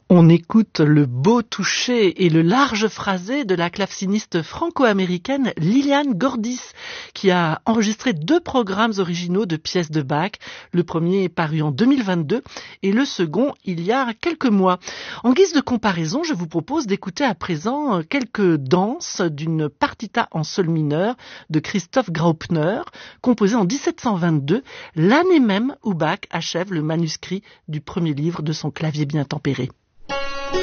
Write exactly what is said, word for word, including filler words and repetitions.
On écoute le beau toucher et le large phrasé de la claveciniste franco-américaine Liliane Gordis, qui a enregistré deux programmes originaux de pièces de Bach. Le premier est paru en deux mille vingt-deux et le second il y a quelques mois. En guise de comparaison, je vous propose d'écouter à présent quelques danses d'une partita en sol mineur de Christoph Graupner, composée en dix-sept cent vingt-deux, l'année même où Bach achève le manuscrit du premier livre de son clavier bien tempéré.